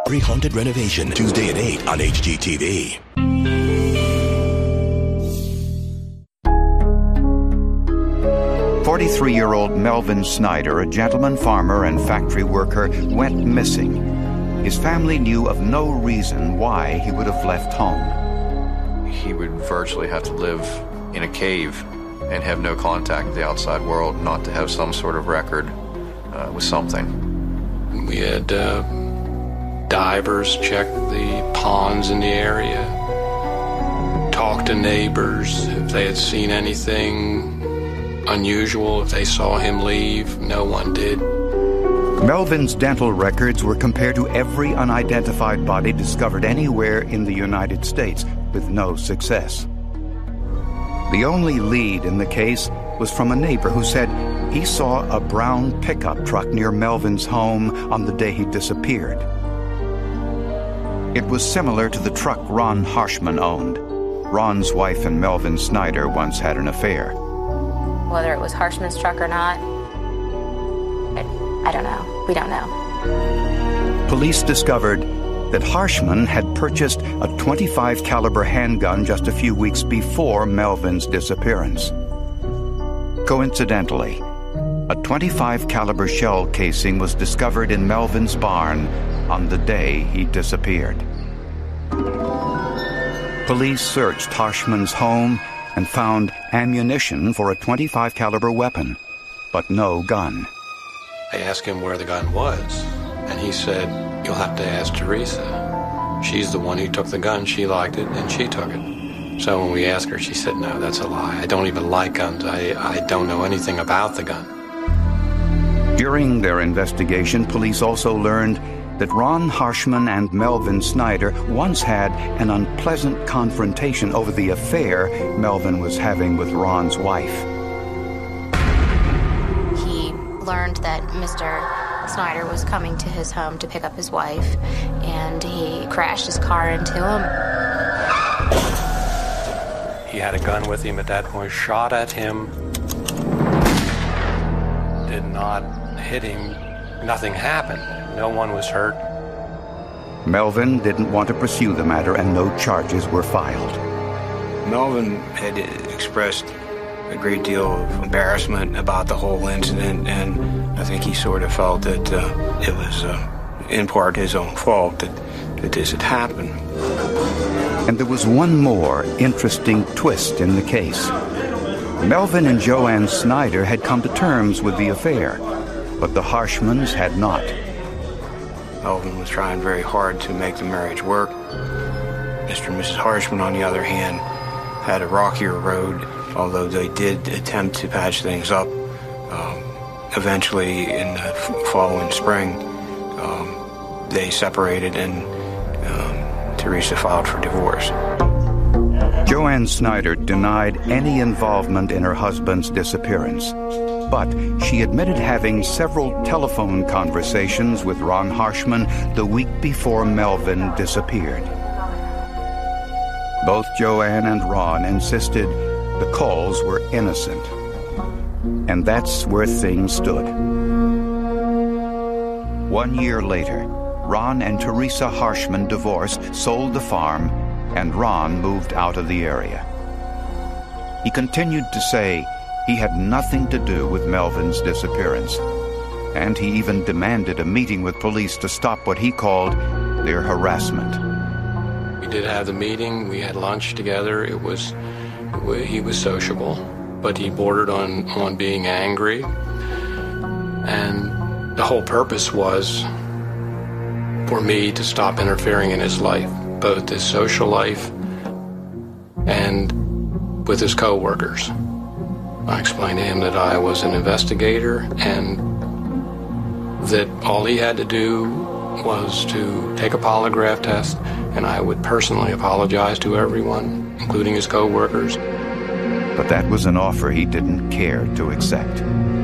Haunted Renovation, Tuesday at 8 on HGTV. "43-year-old Melvin Snyder, a gentleman farmer and factory worker, went missing. His family knew of no reason why he would have left home. He would virtually have to live in a cave and have no contact with the outside world, not to have some sort of record with something. We had divers check the ponds in the area, talk to neighbors if they had seen anything unusual, if they saw him leave. No one did. Melvin's dental records were compared to every unidentified body discovered anywhere in the United States, with no success. The only lead in the case was from a neighbor who said he saw a brown pickup truck near Melvin's home on the day he disappeared. It was similar to the truck Ron Harshman owned. Ron's wife and Melvin Snyder once had an affair. Whether it was Harshman's truck or not, I don't know. We don't know. Police discovered that Harshman had purchased a .25 caliber handgun just a few weeks before Melvin's disappearance. Coincidentally, a .25 caliber shell casing was discovered in Melvin's barn on the day he disappeared. Police searched Harshman's home and found ammunition for a .25 caliber weapon, but no gun. I asked him where the gun was, and he said, "You'll have to ask Teresa. She's the one who took the gun. She liked it, and she took it." So when we asked her, she said, "No, that's a lie. I don't even like guns. I don't know anything about the gun." During their investigation, police also learned that Ron Harshman and Melvin Snyder once had an unpleasant confrontation over the affair Melvin was having with Ron's wife. He learned that Mr. Snyder was coming to his home to pick up his wife, and he crashed his car into him. He had a gun with him at that point, shot at him, did not hit him. Nothing happened. No one was hurt. Melvin didn't want to pursue the matter, and no charges were filed. Melvin had expressed a great deal of embarrassment about the whole incident, and I think he sort of felt that it was in part his own fault that this had happened. And there was one more interesting twist in the case. Melvin and Joanne Snyder had come to terms with the affair, but the Harshmans had not. Melvin was trying very hard to make the marriage work. Mr. and Mrs. Harshman, on the other hand, had a rockier road, although they did attempt to patch things up. Eventually, in the following spring, they separated, and Teresa filed for divorce. Joanne Snyder denied any involvement in her husband's disappearance, but she admitted having several telephone conversations with Ron Harshman the week before Melvin disappeared. Both Joanne and Ron insisted the calls were innocent, and that's where things stood. 1 year later, Ron and Teresa Harshman divorced, sold the farm, and Ron moved out of the area. He continued to say he had nothing to do with Melvin's disappearance, and he even demanded a meeting with police to stop what he called their harassment. We did have the meeting. We had lunch together. He was sociable, but he bordered on being angry. And the whole purpose was for me to stop interfering in his life, both his social life and with his co-workers. I explained to him that I was an investigator and that all he had to do was to take a polygraph test, and I would personally apologize to everyone, including his co-workers. But that was an offer he didn't care to accept.